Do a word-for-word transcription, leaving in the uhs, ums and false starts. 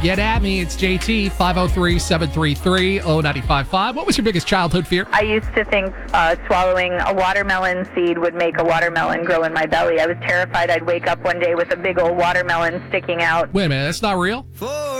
Get at me. It's J T, five oh three, seven three three, oh nine five five. What was your biggest childhood fear? I used to think uh, swallowing a watermelon seed would make a watermelon grow in my belly. I was terrified I'd wake up one day with a big old watermelon sticking out. Wait a minute, that's not real? For